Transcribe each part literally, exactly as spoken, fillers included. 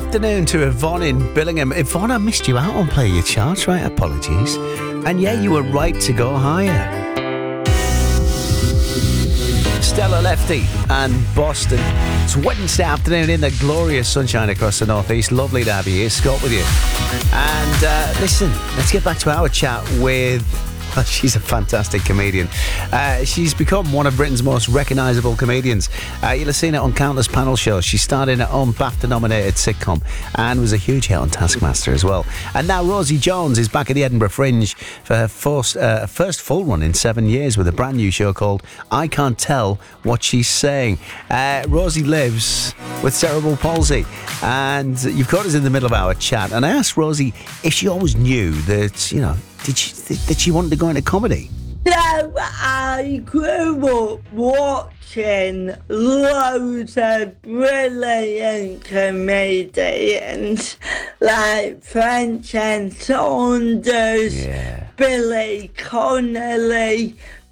afternoon to Yvonne in Billingham. Yvonne, I missed you out on Play Your Charts, right? Apologies. And yeah, you were right to go higher. Stella Lefty and Boston. It's Wednesday afternoon in the glorious sunshine across the northeast. Lovely to have you here. Scott with you. And uh, listen, let's get back to our chat with... Well, she's a fantastic comedian. Uh, she's become one of Britain's most recognisable comedians. Uh, you'll have seen it on countless panel shows. She starred in her own BAFTA-nominated sitcom and was a huge hit on Taskmaster as well. And now Rosie Jones is back at the Edinburgh Fringe for her first, uh, first full run in seven years with a brand new show called I Can't Tell What She's Saying. Uh, Rosie lives with cerebral palsy, and you've caught us in the middle of our chat. And I asked Rosie if she always knew that, you know, Did she, that she wanted to go into comedy? No, I grew up watching loads of brilliant comedians like French and Saunders, Yeah. Billy Connolly,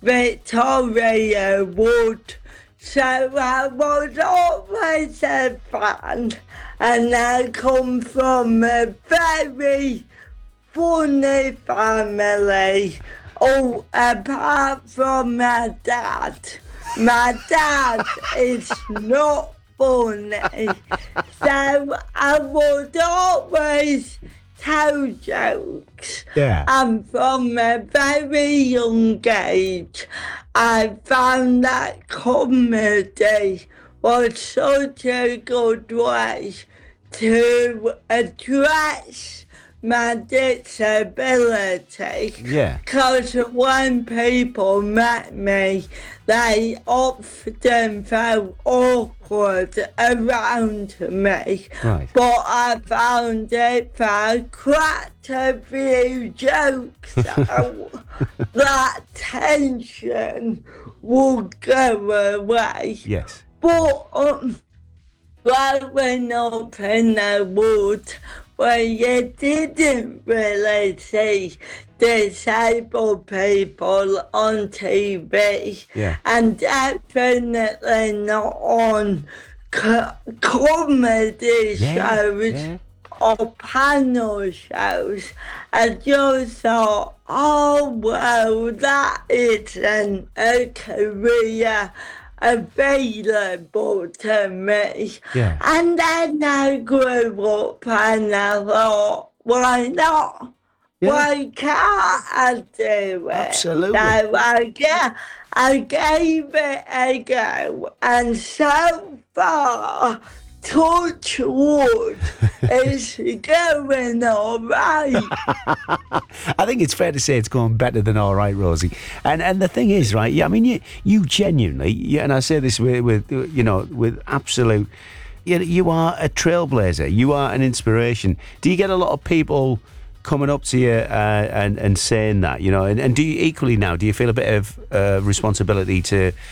Victoria Wood. So I was always a fan, and I come from a very funny family. Oh, apart from my dad. My dad is not funny. So I would always tell jokes. Yeah. And from a very young age, I found that comedy was such a good way to address my disability. Yeah. Because when people met me, they often felt awkward around me. Right. But I found if I cracked a few jokes out, that tension would go away. Yes. But um, growing up in the woods, where you didn't really see disabled people on T V, Yeah. and definitely not on co- comedy Yeah, shows yeah. or panel shows. I just thought, oh well, that isn't a career available to me. Yeah. And then I grew up and I thought, why not? Yeah. Why can't I do it? Absolutely. So I, ga- I gave it a go, and so far, touch wood, it's going all right. I think it's fair to say it's going better than all right, Rosie. And and the thing is, right? Yeah, I mean, you you genuinely, yeah, and I say this with, with you know, with absolute, you, you are a trailblazer. You are an inspiration. Do you get a lot of people coming up to you uh, and and saying that, you know? And, and do you equally now? Do you feel a bit of uh, responsibility to